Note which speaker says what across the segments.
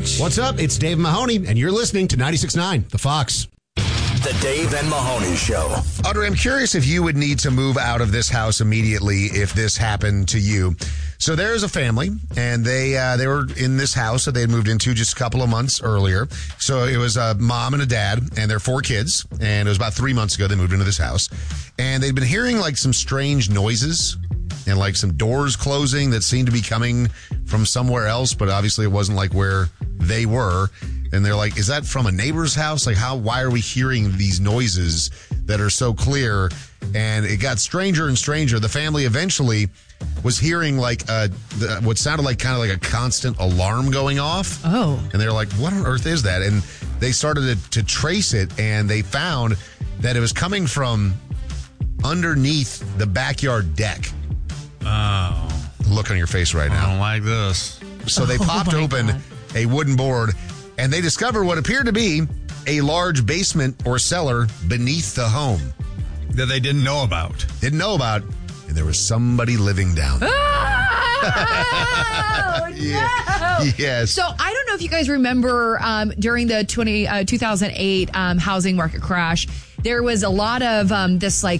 Speaker 1: Rich.
Speaker 2: What's up? It's Dave Mahoney, and you're listening to 96.9, The Fox.
Speaker 3: The Dave and Mahoney Show.
Speaker 4: Audrey, I'm curious if you would need to move out of this house immediately if this happened to you. So there's a family, and they were in this house that they had moved into just a couple of months earlier. So it was a mom and a dad and their 4 kids, and it was about 3 months ago they moved into this house. And they'd been hearing like some strange noises and like some doors closing that seemed to be coming from somewhere else, but obviously it wasn't like where they were. And they're like, is that from a neighbor's house? Like, why are we hearing these noises that are so clear? And it got stranger and stranger. The family eventually was hearing like what sounded like kind of like a constant alarm going off.
Speaker 1: Oh.
Speaker 4: And they're like, what on earth is that? And they started to trace it, and they found that it was coming from underneath the backyard deck.
Speaker 5: Oh.
Speaker 4: Look on your face right now.
Speaker 5: I don't like this.
Speaker 4: So they popped open a wooden board, and they discovered what appeared to be a large basement or cellar beneath the home.
Speaker 5: That they didn't know about.
Speaker 4: Didn't know about, and there was somebody living down there.
Speaker 1: Oh, no.
Speaker 4: Yes.
Speaker 1: So I don't know if you guys remember during the 2008 housing market crash, there was a lot of this like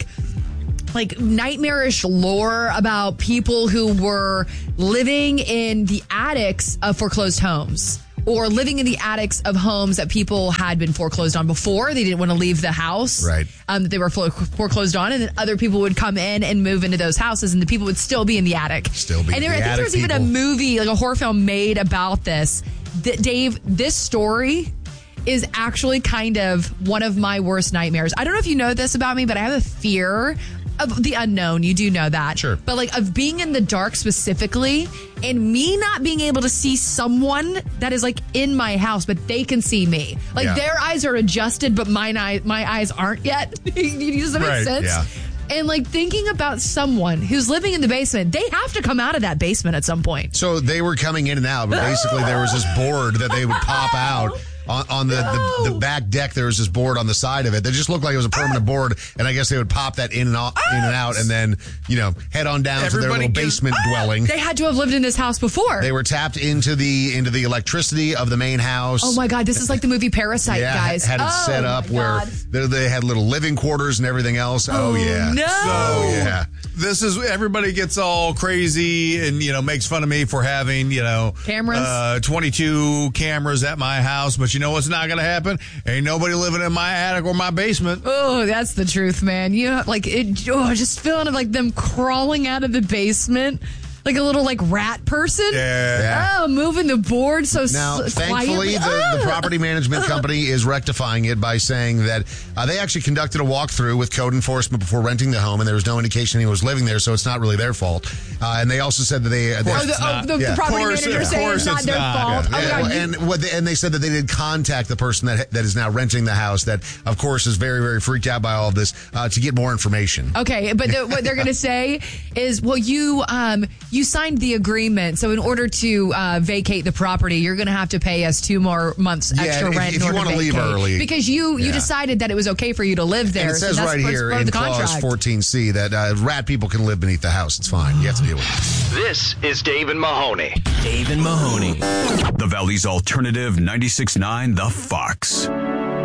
Speaker 1: nightmarish lore about people who were living in the attics of foreclosed homes, or living in the attics of homes that people had been foreclosed on before. They didn't want to leave the house
Speaker 4: right.
Speaker 1: That they were foreclosed on, and then other people would come in and move into those houses, and the people would still be in the attic.
Speaker 4: Still be in the
Speaker 1: attic. I think there's even a movie, like a horror film made about this. Dave, this story is actually kind of one of my worst nightmares. I don't know if you know this about me, but I have a fear of the unknown. You do know that.
Speaker 4: Sure.
Speaker 1: But like of being in the dark specifically, and me not being able to see someone that is like in my house, but they can see me. Like their eyes are adjusted, but my eyes aren't yet. Does that make sense?
Speaker 4: Yeah.
Speaker 1: And like thinking about someone who's living in the basement, they have to come out of that basement at some point.
Speaker 4: So they were coming in and out, but basically there was this board that they would pop out. On the back deck, there was this board on the side of it that just looked like it was a permanent board, and I guess they would pop that in and out, and then head on down to their little basement dwelling.
Speaker 1: They had to have lived in this house before.
Speaker 4: They were tapped into the electricity of the main house.
Speaker 1: Oh my God, this is like the movie Parasite, guys.
Speaker 4: Had it set up where they had little living quarters and everything else. Oh yeah,
Speaker 1: no.
Speaker 4: Oh yeah.
Speaker 5: This is, everybody gets all crazy and, makes fun of me for having,
Speaker 1: cameras,
Speaker 5: 22 cameras at my house. But you know what's not going to happen? Ain't nobody living in my attic or my basement.
Speaker 1: Oh, that's the truth, man. Just feeling like them crawling out of the basement. Like a little rat person.
Speaker 5: Yeah.
Speaker 1: Oh, moving the board
Speaker 4: now, thankfully,
Speaker 1: quietly.
Speaker 4: the property management company is rectifying it by saying that they actually conducted a walkthrough with code enforcement before renting the home, and there was no indication anyone was living there, so it's not really their fault. And they also said that
Speaker 1: the property manager saying it's not their fault.
Speaker 4: Yeah. And they said that they did contact the person that is now renting the house, that of course is very, very freaked out by all of this, to get more information.
Speaker 1: Okay, but what they're going to say is, well, you signed the agreement, so in order to vacate the property, you're going to have to pay us 2 more months extra rent
Speaker 4: if you want to leave early.
Speaker 1: Because you decided that it was okay for you to live there.
Speaker 4: And it says right here in clause 14C that rat people can live beneath the house. It's fine. You have to deal with it.
Speaker 3: This is Dave and Mahoney.
Speaker 6: Dave and Mahoney.
Speaker 7: The Valley's alternative 96.9 The Fox.